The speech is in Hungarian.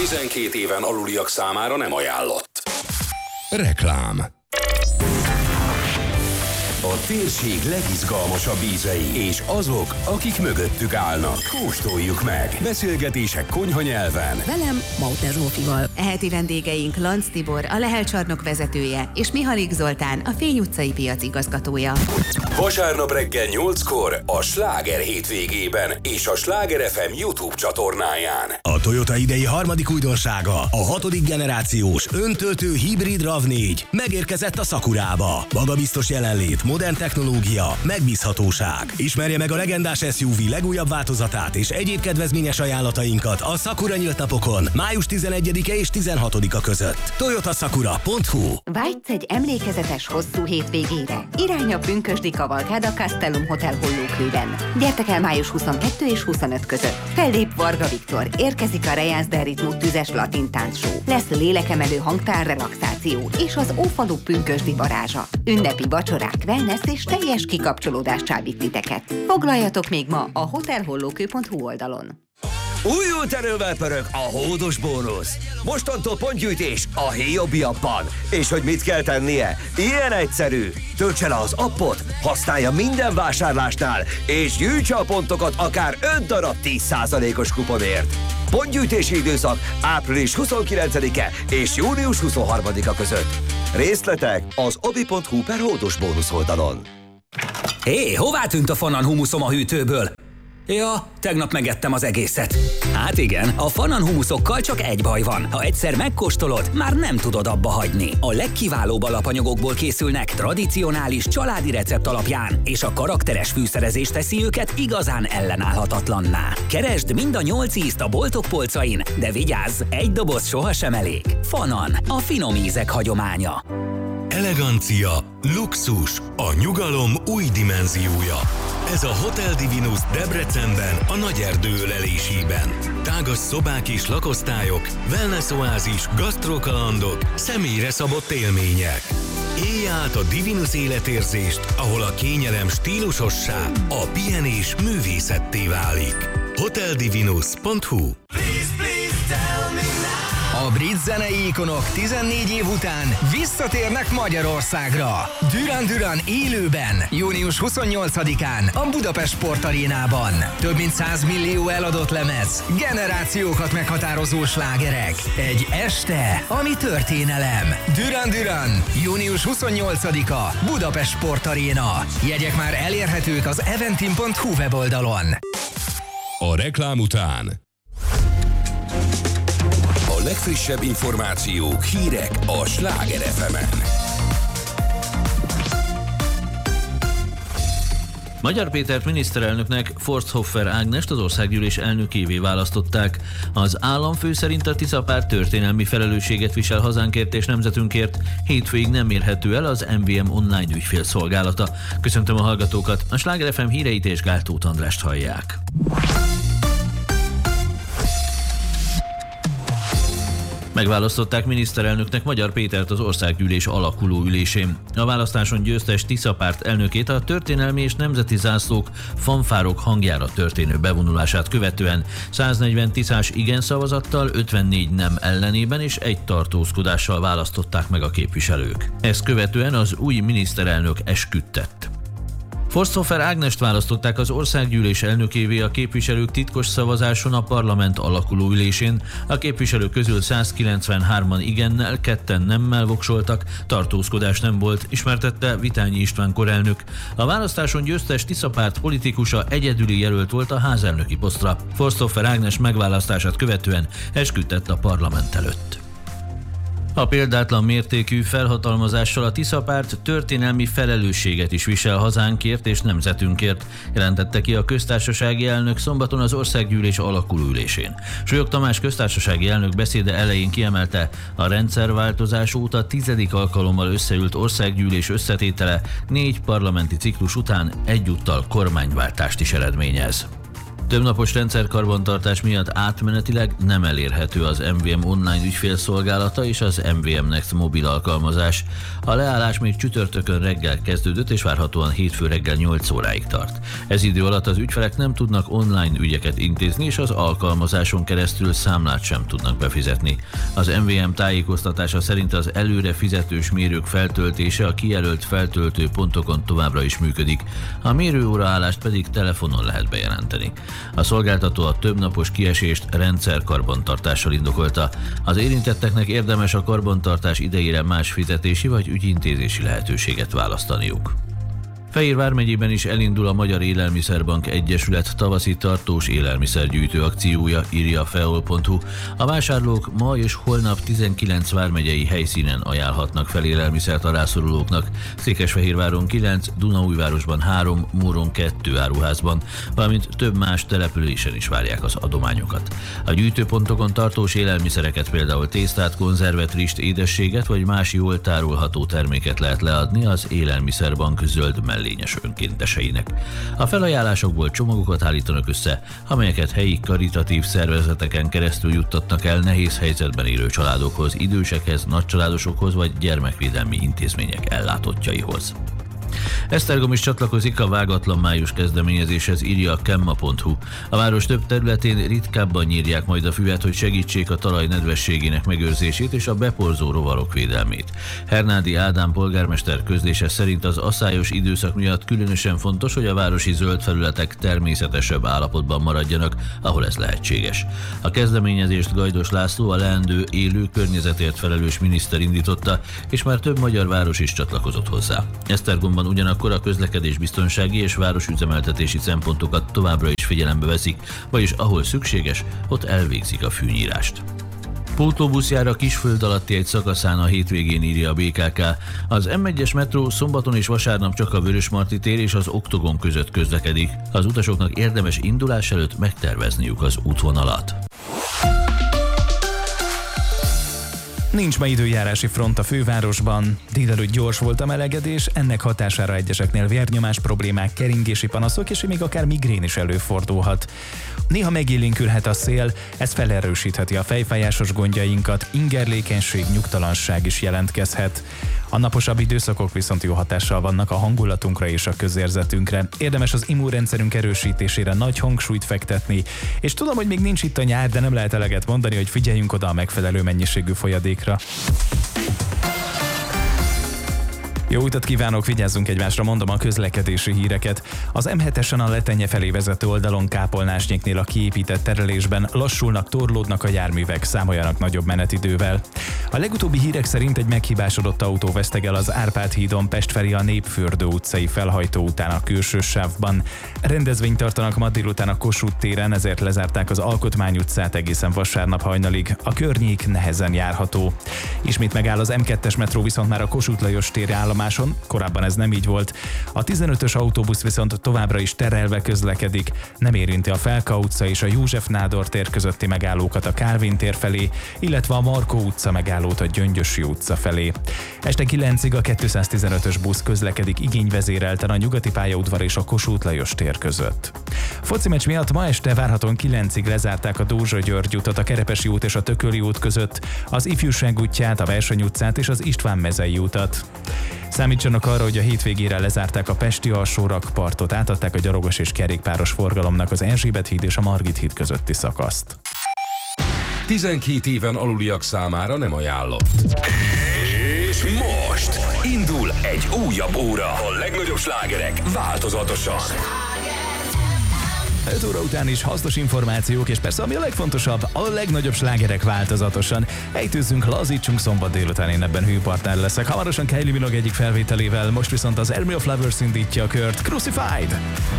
12 éven aluliak számára nem ajánlott. Reklám. A térség legizgalmasabb ízei, és azok, akik mögöttük állnak. Kóstoljuk meg. Beszélgetések konyhanyelven. Velem, Mauter Zsófival. Eheti vendégeink Lanc Tibor, a Lehel csarnok vezetője, és Mihalik Zoltán, a Fény utcai piac igazgatója. Vasárnap reggel 8-kor a Sláger hétvégében és a Sláger FM YouTube csatornáján. A Toyota idei harmadik újdonsága, a 6. generációs öntöltő hibrid RAV4 megérkezett a Sakurába. Magabiztos jelenlét, modern technológia, megbízhatóság. Ismerje meg a legendás SUV legújabb változatát és egyéb kedvezményes ajánlatainkat a Sakura nyílt napokon május 11-e és 16-a között. toyotasakura.hu. Vágysz egy emlékezetes hosszú hétvégére? Irány a pünkösdi kavalkád a Castellum Hotel Hollókőben. Gyertek el május 22 és 25 között. Fellép Varga Viktor, érkezik a Rejász del Ritmus tüzes latin táncshow. Lesz lélekemelő hangtár relaxáció és az Ófalu pünkösdi varázsa. Ünnepi vacsorák, wellness és teljes kikapcsolódás csábít titeket. Foglaljatok még ma a hotelhollókő.hu oldalon. Újult erővel pörög a hódos bónusz. Mostantól pontgyűjtés a Héjobbi appban. És hogy mit kell tennie? Ilyen egyszerű. Töltse le az appot, használja minden vásárlásnál, és gyűjtse a pontokat akár 5 darab 10%-os kuponért. Pontgyűjtési időszak április 29-e és június 23-a között. Részletek az obi.hu/hódos bónusz oldalon. Hé, hová tűnt a Fanan humuszom a hűtőből? Ja, tegnap megettem az egészet. Hát igen, a Fanan humuszokkal csak egy baj van. Ha egyszer megkóstolod, már nem tudod abba hagyni. A legkiválóbb alapanyagokból készülnek tradicionális családi recept alapján, és a karakteres fűszerezés teszi őket igazán ellenállhatatlanná. Keresd mind a 8 ízt a boltok polcain, de vigyázz, egy doboz sohasem elég. Fanan, a finom ízek hagyománya. Elegancia, luxus, a nyugalom új dimenziója. Ez a Hotel Divinus Debrecenben, a Nagyerdő ölelésében. Tágas szobák és lakosztályok, wellness oázis, gasztrokalandok, személyre szabott élmények. Élj át a Divinus életérzést, ahol a kényelem stílusossá, a pihenés művészetté válik. hoteldivinus.hu. A brit zenei ikonok 14 év után visszatérnek Magyarországra. Duran Duran élőben, június 28-án a Budapest Sportarénában. Több mint 100 millió eladott lemez, generációkat meghatározó slágerek. Egy este, ami történelem. Duran Duran, június 28-a, Budapest Sportaréna. Jegyek már elérhetők az eventim.hu weboldalon. A reklám után A legfrissebb információk, hírek a Sláger FM-en. Magyar Pétert miniszterelnöknek Forsthofer Ágnest az országgyűlés elnökévé választották. Az államfő szerint a Tisza párt történelmi felelősséget visel hazánkért és nemzetünkért. Hétfőig nem érhető el az MVM online ügyfélszolgálata. Köszöntöm a hallgatókat, a Sláger FM híreit és Gál Tóth Andrást hallják. Megválasztották miniszterelnöknek Magyar Pétert az országgyűlés alakuló ülésén. A választáson győztes Tisza párt elnökét a történelmi és nemzeti zászlók, fanfárok hangjára történő bevonulását követően 140 tiszás igen szavazattal, 54 nem ellenében és egy tartózkodással választották meg a képviselők. Ezt követően az új miniszterelnök esküdtett. Forsthofer Ágnest választották az országgyűlés elnökévé a képviselők titkos szavazáson a parlament alakuló ülésén. A képviselők közül 193-an igennel, 2-en nemmel voksoltak, tartózkodás nem volt, ismertette Vitányi István korelnök. A választáson győztes Tisza párt politikusa egyedüli jelölt volt a házelnöki posztra. Forsthofer Ágnes megválasztását követően esküdtett a parlament előtt. A példátlan mértékű felhatalmazással a Tisza párt történelmi felelősséget is visel hazánkért és nemzetünkért, jelentette ki a köztársasági elnök szombaton az országgyűlés alakuló ülésén. Súlyog Tamás köztársasági elnök beszéde elején kiemelte, a rendszerváltozás óta 10. alkalommal összeült országgyűlés összetétele 4 parlamenti ciklus után egyúttal kormányváltást is eredményez. Többnapos rendszerkarbantartás miatt átmenetileg nem elérhető az MVM online ügyfélszolgálata és az MVM Next mobil alkalmazás. A leállás még csütörtökön reggel kezdődött, és várhatóan hétfő reggel 8 óráig tart. Ez idő alatt az ügyfelek nem tudnak online ügyeket intézni, és az alkalmazáson keresztül számlát sem tudnak befizetni. Az MVM tájékoztatása szerint az előre fizetős mérők feltöltése a kijelölt feltöltő pontokon továbbra is működik, a mérőóraállást pedig telefonon lehet bejelenteni. A szolgáltató a többnapos kiesést rendszerkarbantartással indokolta. Az érintetteknek érdemes a karbantartás idejére más fizetési vagy ügyintézési lehetőséget választaniuk. Fejér vármegyében is elindul a Magyar Élelmiszerbank Egyesület tavaszi tartós élelmiszergyűjtő akciója, írja a feol.hu. A vásárlók ma és holnap 19 vármegyei helyszínen ajánlhatnak fel élelmiszert a rászorulóknak. Székesfehérváron 9, Dunaújvárosban 3, Móron 2 áruházban, valamint több más településen is várják az adományokat. A gyűjtőpontokon tartós élelmiszereket, például tésztát, konzervet, rist, édességet vagy más jól tárolható terméket lehet leadni az Élelmiszerbank zöld lényes önkénteseinek. A felajánlásokból csomagokat állítanak össze, amelyeket helyi karitatív szervezeteken keresztül juttatnak el nehéz helyzetben élő családokhoz, idősekhez, nagycsaládosokhoz vagy gyermekvédelmi intézmények ellátottjaihoz. Esztergom is csatlakozik a vágatlan május kezdeményezéshez, írja a kemma.hu. A város több területén ritkábban nyírják majd a füvet, hogy segítsék a talaj nedvességének megőrzését és a beporzó rovarok védelmét. Hernádi Ádám polgármester közlése szerint az aszályos időszak miatt különösen fontos, hogy a városi zöld felületek természetesebb állapotban maradjanak, ahol ez lehetséges. A kezdeményezést Gajdos László, a leendő élő környezetért felelős miniszter indította, és már több magyar város is csatlakozott hozzá. Esztergomban ugyanakkor a közlekedésbiztonsági és városüzemeltetési szempontokat továbbra is figyelembe veszik, vagyis ahol szükséges, ott elvégzik a fűnyírást. Pótlóbusz jár a Kisföld alatti egy szakaszán a hétvégén, írja a BKK. Az M1-es metró szombaton és vasárnap csak a Vörösmarty tér és az Oktogon között közlekedik. Az utasoknak érdemes indulás előtt megtervezniük az útvonalat. Nincs ma időjárási front a fővárosban. Délelőtt gyors volt a melegedés, ennek hatására egyeseknél vérnyomás problémák, keringési panaszok és még akár migrén is előfordulhat. Néha megélénkülhet a szél, ez felerősítheti a fejfájásos gondjainkat, ingerlékenység, nyugtalanság is jelentkezhet. A naposabb időszakok viszont jó hatással vannak a hangulatunkra és a közérzetünkre. Érdemes az immunrendszerünk erősítésére nagy hangsúlyt fektetni, és tudom, hogy még nincs itt a nyár, de nem lehet eleget mondani, hogy figyeljünk oda a megfelelő mennyiségű folyadékra. Jó utat kívánok, vigyázzunk egymásra, mondom a közlekedési híreket. Az M7-esen a Letenye felé vezető oldalon Kápolnásnyéknél a kiépített terelésben lassulnak, torlódnak a járművek, számoljanak nagyobb menetidővel. A legutóbbi hírek szerint egy meghibásodott autó vesztegel az Árpád hídon Pest felé a Népfürdő utcai felhajtó után a külső sávban. Rendezvényt tartanak ma délután a Kossuth téren, ezért lezárták az Alkotmány utcát egészen vasárnap hajnalig. A környék nehezen járható. Ismét megáll az M2-es metró viszont már a Kossuth Lajos téri állomáson, korábban ez nem így volt. A 15-ös autóbusz viszont továbbra is terelve közlekedik, nem érinti a Felka utca és a József Nádor tér közötti megállókat a Kálvin tér felé, illetve a Markó utca megállót a Gyöngyösi utca felé. Este 9-ig a 215-ös busz közlekedik igényvezérelten a Nyugati pályaudvar és a Kossuth Lajos tér között. Foci meccs miatt ma este várhatóan 9-ig lezárták a Dózsa-György utat a Kerepesi út és a Tököli út között, az Ifjúság útját, a Verseny utcát és az István mezei utat. Számítsanak arra, hogy a hétvégére lezárták a pesti alsórakpartot, átadták a gyalogos és kerékpáros forgalomnak az Erzsébet híd és a Margit híd közötti szakaszt. 12 éven aluliak számára nem ajánlott. És most indul egy újabb óra. A legnagyobb slágerek változatosan. 5 óra után is hasznos információk, és persze ami a legfontosabb, a legnagyobb slágerek változatosan. Ejtőzzünk, lazítsunk, szombat délután én ebben hűpartner leszek. Hamarosan Kylie Minogue egyik felvételével, most viszont az Army of Lovers indítja a kört. Crucified!